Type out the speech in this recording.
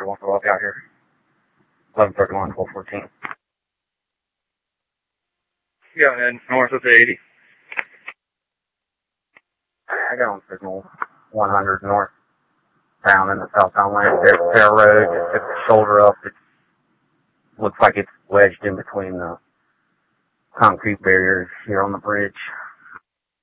wants to walk out here. 1131, 1214. Go ahead, north of the 80. I got on signal 100 north, down in the southbound lane. There's a fair road. It's a shoulder up. It looks like it's wedged in between the concrete barriers here on the bridge.